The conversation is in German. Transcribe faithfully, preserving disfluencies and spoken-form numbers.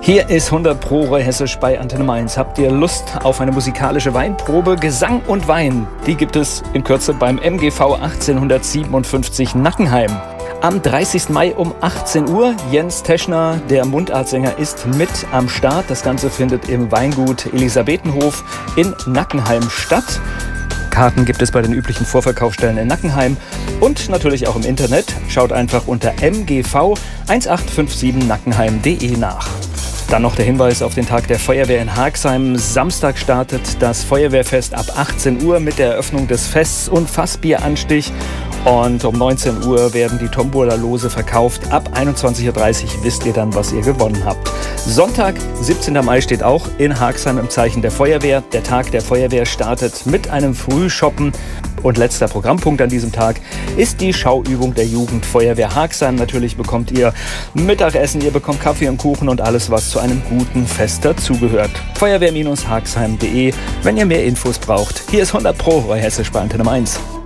Hier ist hundert Pro Roy Hessisch bei Antenne Mainz. Habt ihr Lust auf eine musikalische Weinprobe? Gesang und Wein, die gibt es in Kürze beim M G V achtzehnhundertsiebenundfünfzig Nackenheim. Am dreißigsten Mai um achtzehn Uhr. Jens Teschner, der Mundartsänger, ist mit am Start. Das Ganze findet im Weingut Elisabethenhof in Nackenheim statt. Karten gibt es bei den üblichen Vorverkaufsstellen in Nackenheim und natürlich auch im Internet. Schaut einfach unter m g v achtzehn fünfundfünfzig nackenheim punkt de nach. Dann noch der Hinweis auf den Tag der Feuerwehr in Haagsheim. Samstag startet das Feuerwehrfest ab achtzehn Uhr mit der Eröffnung des Fests und Fassbieranstich. Und um neunzehn Uhr werden die Tombola-Lose verkauft. Ab einundzwanzig Uhr dreißig wisst ihr dann, was ihr gewonnen habt. Sonntag, siebzehnten Mai, steht auch in Haagsheim im Zeichen der Feuerwehr. Der Tag der Feuerwehr startet mit einem Frühshoppen. Und letzter Programmpunkt an diesem Tag ist die Schauübung der Jugendfeuerwehr Haagsheim. Natürlich bekommt ihr Mittagessen, ihr bekommt Kaffee und Kuchen und alles, was zu einem guten Fest dazugehört. Feuerwehr Haagsheim punkt de, wenn ihr mehr Infos braucht. Hier ist hundert Pro Roy Hessisch bei Antenne Mainz.